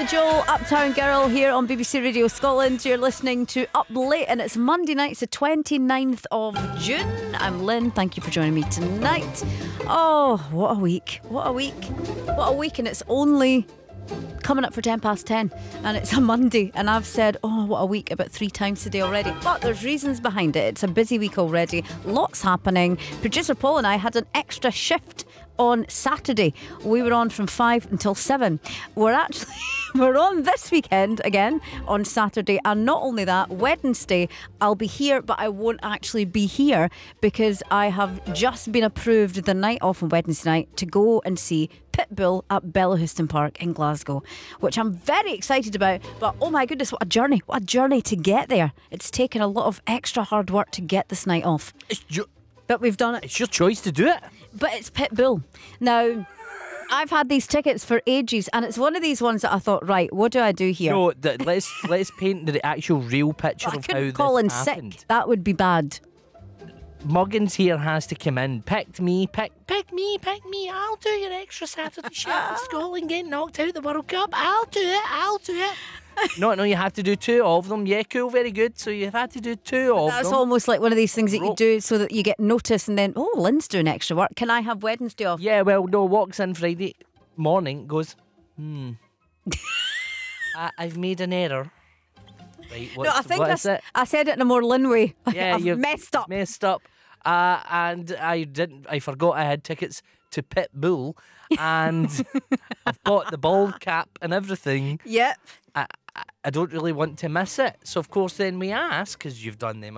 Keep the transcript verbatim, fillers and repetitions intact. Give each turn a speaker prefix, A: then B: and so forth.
A: Billy Joel, Uptown Girl here on B B C Radio Scotland. You're listening to Up Late and it's Monday night, it's the twenty-ninth of June. I'm Lynn, thank you for joining me tonight. Oh, what a week, what a week, what a week, and it's only coming up for ten past ten and it's a Monday, and I've said oh what a week about three times today already, but there's reasons behind it. It's a busy week already, lots happening. Producer Paul and I had an extra shift on Saturday. We were on from five until seven. We're actually we're on this weekend again on Saturday, and not only that, Wednesday I'll be here, but I won't actually be here because I have just been approved the night off on Wednesday night to go and see Pitbull at Bellahouston Park in Glasgow, which I'm very excited about. But oh my goodness, what a journey, what a journey to get there. It's taken a lot of extra hard work to get this night off.
B: It's your,
A: but we've done it.
B: It's your choice to do it.
A: But it's Pitbull. Now, I've had these tickets for ages, and it's one of these ones that I thought, right, what do I do here?
B: No, th- let's let's paint the actual real picture
A: I
B: of
A: couldn't
B: how
A: call in
B: this happened.
A: sick. That would be bad.
B: Muggins here has to come in. Picked me, pick, pick me, pick me. I'll do your extra Saturday shift in Scotland getting knocked out of the World Cup. I'll do it. I'll do it. No, no, you have to do two of them. Yeah, cool, very good. So you've had to do two of
A: That's
B: them.
A: almost like one of these things that you
B: Ro-
A: do so that you get noticed, and then, oh, Lynn's doing extra work. Can I have Wednesday off?
B: Yeah, well, no, walks in Friday morning, goes, hmm, I, I've made an error. Right, what's,
A: No, I think
B: what
A: I,
B: is it?
A: I said it in a more Lynn way.
B: Yeah,
A: I've
B: you've
A: messed up.
B: Messed up. Uh, and I didn't. I forgot I had tickets to Pitbull, and I've got the bald cap and everything.
A: Yep.
B: I, I, I don't really want to miss it. So of course, then we ask, because you've done them